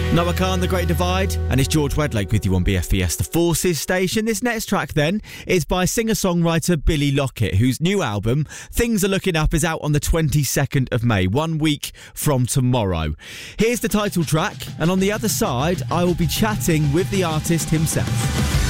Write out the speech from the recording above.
Noah Khan, The Great Divide, and it's George Wedlake with you on BFBS, the Forces station. This next track, then, is by singer-songwriter Billy Lockett, whose new album, Things Are Looking Up, is out on the 22nd of May, 1 week from tomorrow. Here's the title track, and on the other side, I will be chatting with the artist himself.